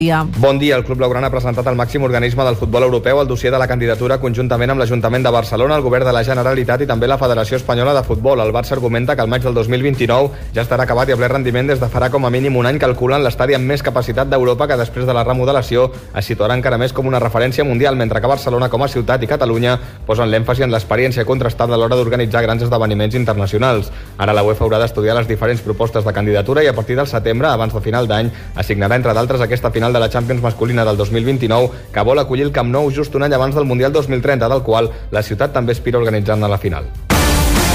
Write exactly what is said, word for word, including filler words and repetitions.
Bon dia. El Club Blaugrana ha presentat al màxim organisme del futbol europeu el dossier de la candidatura conjuntament amb l'Ajuntament de Barcelona, el Govern de la Generalitat i també la Federació Espanyola de Futbol. El Barça argumenta que el maig del dos mil vint-i-nou ja estarà acabat i a ple rendiment des de farà com a mínim un any, calculen l'estadi amb més capacitat d'Europa, que després de la remodelació es situarà encara més com una referència mundial, mentre que Barcelona com a ciutat i Catalunya posen l'èmfasi en l'experiència contrastada a l'hora d'organitzar grans esdeveniments internacionals. Ara la UEFA haurà d'estudiar les diferents propostes de candidatura i a partir del setembre, abans de final d'any, assignarà entre d'altres aquesta final de la Champions masculina del dos mil vint-i-nou, que vol acollir el Camp Nou just un any abans del Mundial dos mil trenta, del qual la ciutat també aspira a organitzar-ne la final.